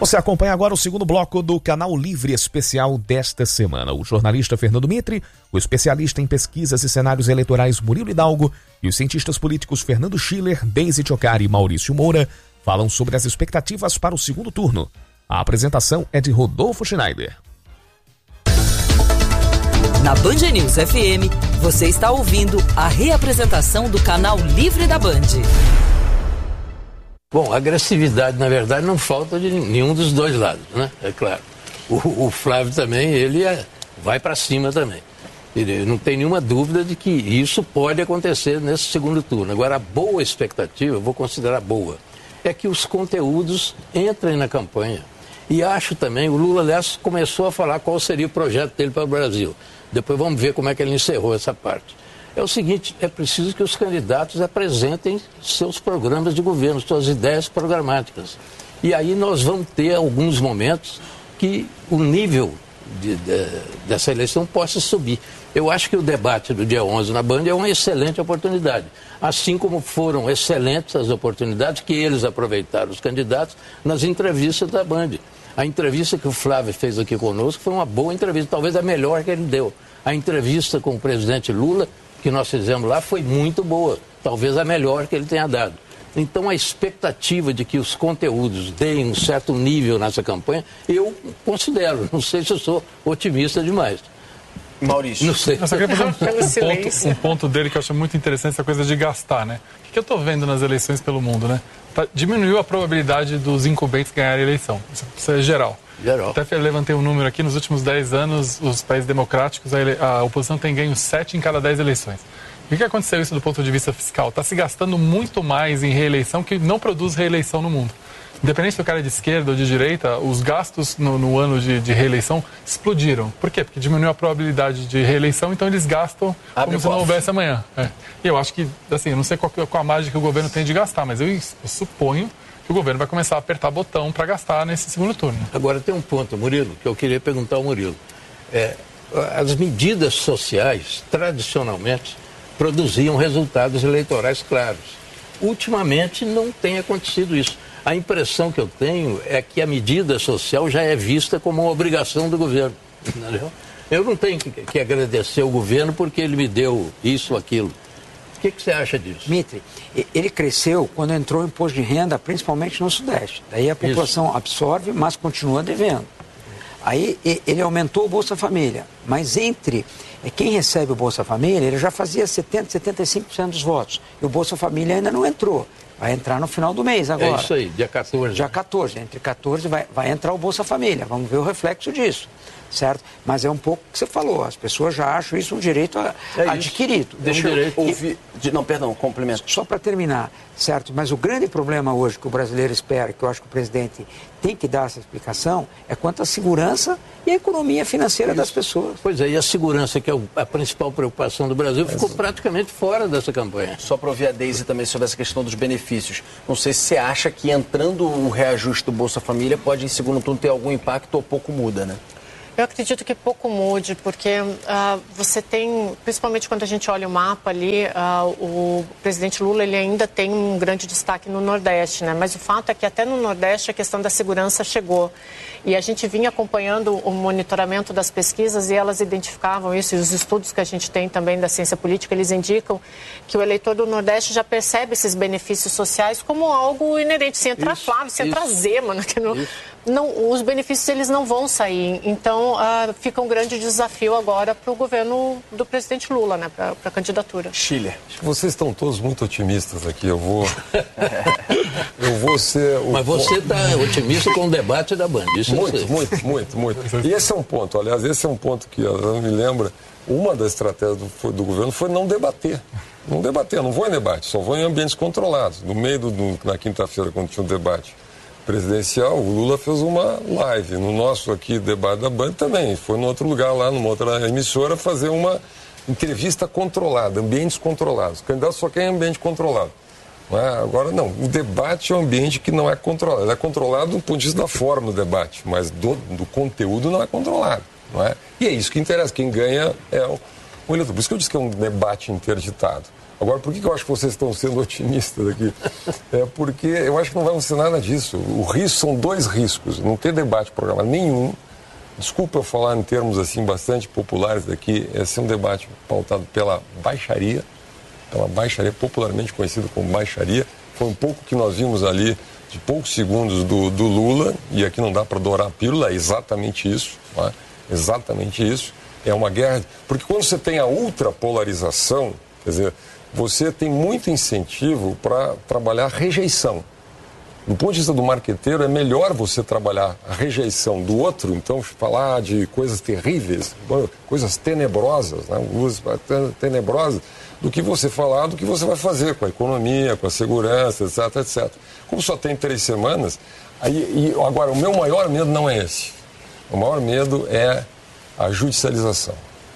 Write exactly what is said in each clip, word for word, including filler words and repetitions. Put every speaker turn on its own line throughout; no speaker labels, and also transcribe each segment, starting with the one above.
Você acompanha agora o segundo bloco do Canal Livre Especial desta semana. O jornalista Fernando Mitre, o especialista em pesquisas e cenários eleitorais Murilo Hidalgo e os cientistas políticos Fernando Schiller, Deise Tchocari e Maurício Moura falam sobre as expectativas para o segundo turno. A apresentação é de Rodolfo Schneider.
Na Band News F M, você está ouvindo a reapresentação do Canal Livre da Band.
Bom, agressividade, na verdade, não falta de nenhum dos dois lados, né? É claro. O, o Flávio também, ele é, vai para cima também. Ele, não tem nenhuma dúvida de que isso pode acontecer nesse segundo turno. Agora, a boa expectativa, eu vou considerar boa, é que os conteúdos entrem na campanha. E acho também, o Lula, aliás, começou a falar qual seria o projeto dele para o Brasil. Depois vamos ver como é que ele encerrou essa parte. É o seguinte, é preciso que os candidatos apresentem seus programas de governo, suas ideias programáticas. E aí nós vamos ter alguns momentos que o nível de, de, dessa eleição possa subir. Eu acho que o debate do dia onze na Band é uma excelente oportunidade. Assim como foram excelentes as oportunidades que eles aproveitaram, os candidatos, nas entrevistas da Band. A entrevista que o Flávio fez aqui conosco foi uma boa entrevista, talvez a melhor que ele deu. A entrevista com o presidente Lula, que nós fizemos lá, foi muito boa, talvez a melhor que ele tenha dado. Então a expectativa de que os conteúdos deem um certo nível nessa campanha, eu considero, não sei se eu sou otimista demais.
Maurício.
Não sei.
Eu só queria fazer um, um, ponto, um ponto dele que eu acho muito interessante, essa coisa de gastar, né? O que eu estou vendo nas eleições pelo mundo, né? Tá, diminuiu a probabilidade dos incumbentes ganharem a eleição. Isso é geral.
Geral.
Até levantei um número aqui, nos últimos dez anos, os países democráticos, a, ele... a oposição tem ganho sete em cada dez eleições. E o que aconteceu isso do ponto de vista fiscal? Está se gastando muito mais em reeleição que não produz reeleição no mundo. Independente do cara é de esquerda ou de direita, os gastos no, no ano de, de reeleição explodiram. Por quê? Porque diminuiu a probabilidade de reeleição, então eles gastam Abre como se não houvesse amanhã. É. E eu acho que, assim, eu não sei qual, qual a mágica que o governo tem de gastar, mas eu, eu suponho que o governo vai começar a apertar botão para gastar nesse segundo turno.
Agora tem um ponto, Murilo, que eu queria perguntar ao Murilo. É, as medidas sociais, tradicionalmente, produziam resultados eleitorais claros. Ultimamente não tem acontecido isso. A impressão que eu tenho é que a medida social já é vista como uma obrigação do governo. Entendeu? Eu não tenho que, que agradecer ao governo porque ele me deu isso ou aquilo. O que, que você acha disso?
Mitre, ele cresceu quando entrou o imposto de renda, principalmente no Sudeste. Daí a população Isso. absorve, mas continua devendo. Aí ele aumentou o Bolsa Família, mas entre quem recebe o Bolsa Família, ele já fazia setenta, setenta e cinco por cento dos votos. E o Bolsa Família ainda não entrou. Vai entrar no final do mês agora.
É isso aí, dia quatorze.
Dia quatorze, entre quatorze vai, vai entrar o Bolsa Família. Vamos ver o reflexo disso, certo? Mas é um pouco o que você falou, as pessoas já acham isso um direito a, é adquirido.
Deixa um eu ouvir... De, não, perdão, complemento.
Só para terminar, certo? Mas o grande problema hoje que o brasileiro espera, que eu acho que o presidente tem que dar essa explicação, é quanto à segurança e à economia financeira isso. das pessoas.
Pois é, e a segurança, que é a principal preocupação do Brasil, ficou Mas... praticamente fora dessa campanha.
Só para ouvir a Deise também sobre essa questão dos benefícios. Não sei se você acha que entrando o reajuste do Bolsa Família pode em segundo turno ter algum impacto ou pouco muda, né?
Eu acredito que pouco mude, porque uh, você tem, principalmente quando a gente olha o mapa ali, uh, o presidente Lula ele ainda tem um grande destaque no Nordeste, né? Mas o fato é que até no Nordeste a questão da segurança chegou. E a gente vinha acompanhando o monitoramento das pesquisas e elas identificavam isso, e os estudos que a gente tem também da ciência política, eles indicam que o eleitor do Nordeste já percebe esses benefícios sociais como algo inerente. Se entrar isso, Flávio, se entrar Zema, que não, não, os benefícios eles não vão sair. Então, uh, fica um grande desafio agora para o governo do presidente Lula, né, para a candidatura.
Chile.
Vocês estão todos muito otimistas aqui, eu vou... eu vou ser... O...
Mas você está otimista com o debate da Band, isso
Muito, muito, muito, muito. E esse é um ponto, aliás, esse é um ponto que me lembra, uma das estratégias do, do governo foi não debater. Não debater, não vou em debate, só vou em ambientes controlados. No meio do, do na quinta-feira, quando tinha um debate presidencial, o Lula fez uma live. No nosso aqui, debate da Band também. Foi em outro lugar lá, numa outra emissora, fazer uma entrevista controlada, ambientes controlados. O candidato só quer ambiente controlado. Não é? Agora, não. O debate é um ambiente que não é controlado. Ele é controlado do ponto de vista da forma do debate, mas do, do conteúdo não é controlado. Não é? E é isso que interessa. Quem ganha é o, o eleitor. Por isso que eu disse que é um debate interditado. Agora, por que eu acho que vocês estão sendo otimistas aqui? É porque eu acho que não vai acontecer nada disso. O risco são dois riscos. Não ter debate programado nenhum. Desculpa eu falar em termos assim bastante populares daqui. Esse é um debate pautado pela baixaria, pela baixaria, popularmente conhecido como baixaria. Foi um pouco que nós vimos ali, de poucos segundos do, do Lula, e aqui não dá para dourar a pílula, é exatamente isso. Não é? Exatamente isso. É uma guerra. Porque quando você tem a ultrapolarização, quer dizer, você tem muito incentivo para trabalhar rejeição. Do ponto de vista do marqueteiro, é melhor você trabalhar a rejeição do outro, então falar de coisas terríveis, coisas tenebrosas, né? tenebrosas, do que você falar do que você vai fazer com a economia, com a segurança, etc, etcétera. Como só tem três semanas, aí, e agora o meu maior medo não é esse. O maior medo é a judicialização.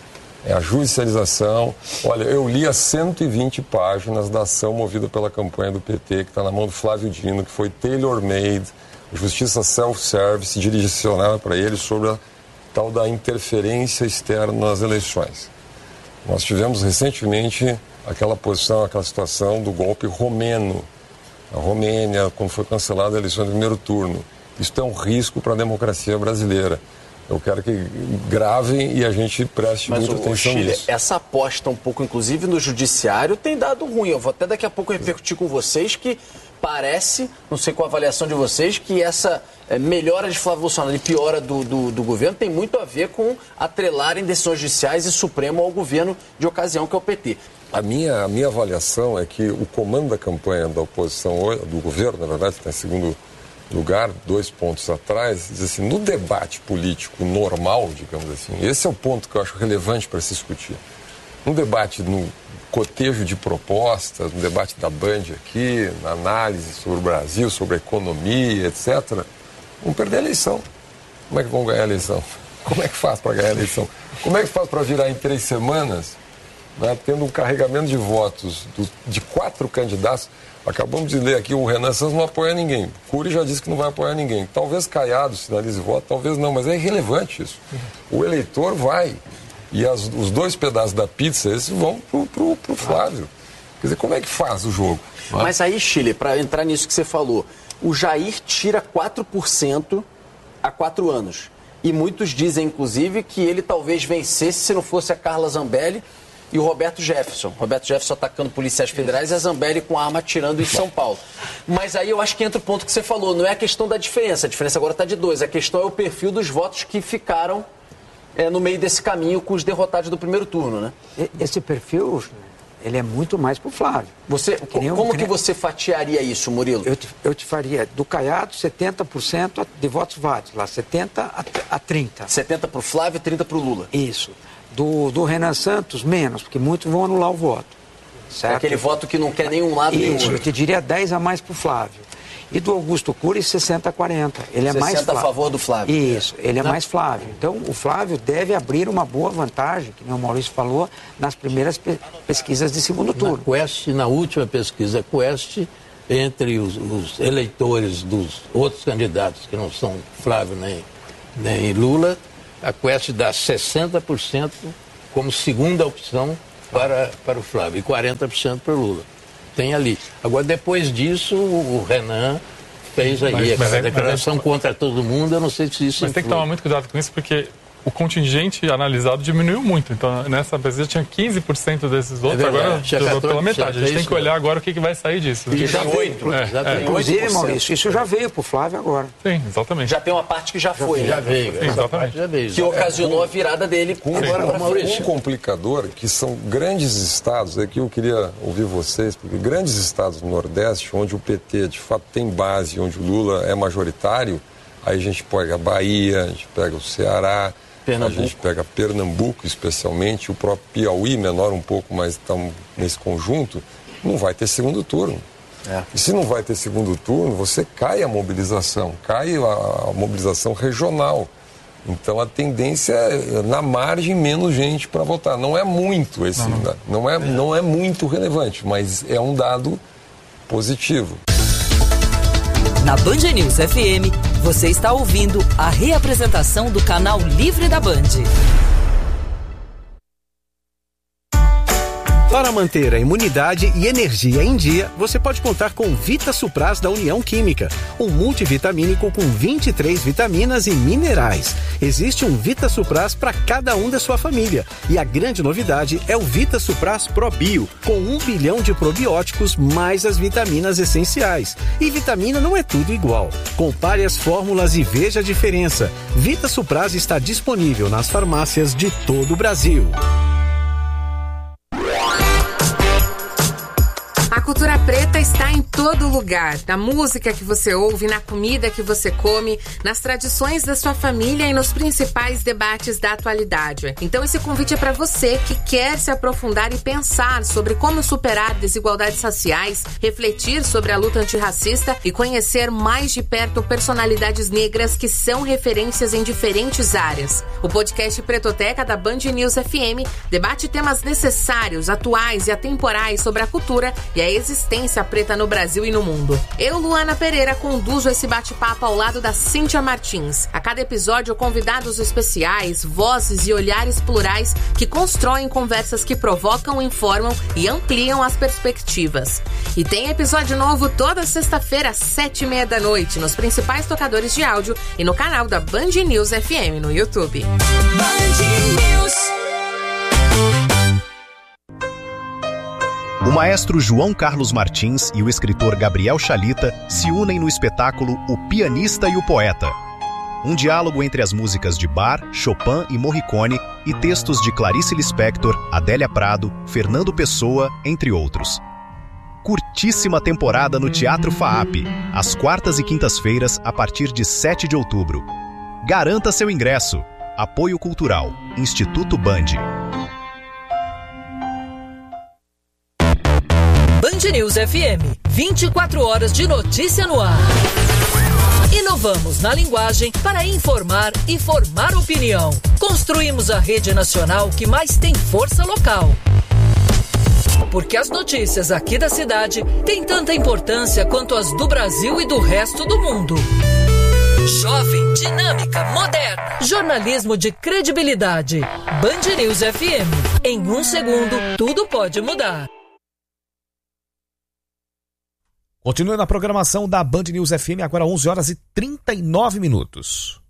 É a judicialização. Olha, eu li as cento e vinte páginas da ação movida pela campanha do P T, que está na mão do Flávio Dino, que foi tailor-made, justiça self-service, direcionada para ele sobre a tal da interferência externa nas eleições. Nós tivemos recentemente aquela posição, aquela situação do golpe romeno. A Romênia, quando foi cancelada a eleição do primeiro turno. Isso é um risco para a democracia brasileira. Eu quero que gravem e a gente preste
Mas
muita
o,
atenção
Chile,
nisso.
Essa aposta um pouco, inclusive, no judiciário tem dado ruim. Eu vou até daqui a pouco repercutir com vocês que parece, não sei qual a avaliação de vocês, que essa é, melhora de Flávio Bolsonaro e piora do, do, do governo tem muito a ver com atrelarem decisões judiciais e Supremo ao governo de ocasião, que é o P T.
A minha, a minha avaliação é que o comando da campanha da oposição, do governo, na verdade, está em segundo lugar, dois pontos atrás, diz assim, no debate político normal, digamos assim, esse é o ponto que eu acho relevante para se discutir. No debate, no cotejo de propostas, no debate da Band aqui, na análise sobre o Brasil, sobre a economia, etcétera, vão perder a eleição. Como é que vão ganhar a eleição? Como é que faz para ganhar a eleição? Como é que faz para virar em três semanas, né, tendo um carregamento de votos do, de quatro candidatos? Acabamos de ler aqui, o Renan Santos não apoia ninguém. Cury já disse que não vai apoiar ninguém. Talvez Caiado sinalize voto, talvez não, mas é irrelevante isso. O eleitor vai. E as, os dois pedaços da pizza, esses vão pro, pro, pro Flávio. Quer dizer, como é que faz o jogo?
Mas aí, Chile, para entrar nisso que você falou, o Jair tira quatro por cento há quatro anos. E muitos dizem, inclusive, que ele talvez vencesse se não fosse a Carla Zambelli e o Roberto Jefferson. Roberto Jefferson atacando policiais federais e a Zambelli com a arma atirando em São Paulo. Mas aí eu acho que entra o ponto que você falou, não é a questão da diferença, a diferença agora está de dois, a questão é o perfil dos votos que ficaram é, no meio desse caminho com os derrotados do primeiro turno, né?
Esse perfil, ele é muito mais pro Flávio.
Você,
que nem,
como
que,
que
nem...
você fatiaria isso, Murilo?
Eu te, eu te faria, do Caiado, setenta por cento de votos válidos, lá, setenta a trinta.
setenta para o Flávio e trinta para o Lula.
Isso. Do, do Renan Santos, menos, porque muitos vão anular o voto. Certo?
É aquele voto que não quer nenhum lado nem
Isso,
outro.
eu te diria dez a mais para o Flávio. E do Augusto Cury, sessenta a quarenta. Ele é mais Flávio.
sessenta a favor do Flávio.
Isso, ele é não. mais Flávio. Então, o Flávio deve abrir uma boa vantagem, que nem o Maurício falou, nas primeiras pe pesquisas de segundo turno.
Na Quest, na última pesquisa Quest, entre os, os eleitores dos outros candidatos, que não são Flávio nem, nem Lula, a Quest dá sessenta por cento como segunda opção para, para o Flávio e quarenta por cento para o Lula. Tem ali. Agora, depois disso, o Renan fez aí mas, mas a é, declaração mas é... contra todo mundo. Eu não sei se isso
Mas
influi.
Tem que tomar muito cuidado com isso, porque o contingente analisado diminuiu muito. Então, nessa pesquisa tinha quinze por cento desses votos, é agora já pela metade. A gente tem que olhar agora o que, que vai sair disso.
E já oito.
É,
já
é.
Inclusive, Maurício, isso já veio para o Flávio agora.
Sim, exatamente.
Já tem uma parte que já, já foi.
Já veio.
Sim, exatamente.
Já veio.
Que ocasionou a virada dele
com
agora para Maurício.
Um complicador, que são grandes estados, aqui eu queria ouvir vocês, porque grandes estados do Nordeste, onde o P T de fato tem base, onde o Lula é majoritário, aí a gente pega a Bahia, a gente pega o Ceará, Pernambuco. A gente pega Pernambuco, especialmente, o próprio Piauí, menor um pouco, mas estamos nesse conjunto, não vai ter segundo turno. É. E se não vai ter segundo turno, você cai a mobilização, cai a, a mobilização regional. Então a tendência é, na margem, menos gente para votar. Não é muito esse, não, não. Não, é, não é muito relevante, mas é um dado positivo.
Na Band News F M, você está ouvindo a reapresentação do Canal Livre da Band.
Para manter a imunidade e energia em dia, você pode contar com Vita Supras da União Química, um multivitamínico com vinte e três vitaminas e minerais. Existe um Vita Supras para cada um da sua família. E a grande novidade é o Vita Supras Pro Bio, com um bilhão de probióticos mais as vitaminas essenciais. E vitamina não é tudo igual. Compare as fórmulas e veja a diferença. Vita Supras está disponível nas farmácias de todo o Brasil.
A cultura preta está em todo lugar, na música que você ouve, na comida que você come, nas tradições da sua família e nos principais debates da atualidade. Então esse convite é para você que quer se aprofundar e pensar sobre como superar desigualdades raciais, refletir sobre a luta antirracista e conhecer mais de perto personalidades negras que são referências em diferentes áreas. O podcast Pretoteca da Band News F M debate temas necessários, atuais e atemporais sobre a cultura e a existência preta no Brasil e no mundo. Eu, Luana Pereira, conduzo esse bate-papo ao lado da Cíntia Martins. A cada episódio, convidados especiais, vozes e olhares plurais que constroem conversas que provocam, informam e ampliam as perspectivas. E tem episódio novo toda sexta-feira às sete e meia da noite nos principais tocadores de áudio e no canal da Band News F M no YouTube. Band News.
O maestro João Carlos Martins e o escritor Gabriel Chalita se unem no espetáculo O Pianista e o Poeta. Um diálogo entre as músicas de Bach, Chopin e Morricone e textos de Clarice Lispector, Adélia Prado, Fernando Pessoa, entre outros. Curtíssima temporada no Teatro FAAP, às quartas e quintas-feiras, a partir de sete de outubro. Garanta seu ingresso. Apoio Cultural, Instituto Band.
Band News F M, vinte e quatro horas de notícia no ar. Inovamos na linguagem para informar e formar opinião. Construímos a rede nacional que mais tem força local. Porque as notícias aqui da cidade têm tanta importância quanto as do Brasil e do resto do mundo. Jovem, dinâmica, moderna. Jornalismo de credibilidade. Band News F M. Em um segundo, tudo pode mudar.
Continue na programação da Band News F M, agora onze horas e trinta e nove minutos.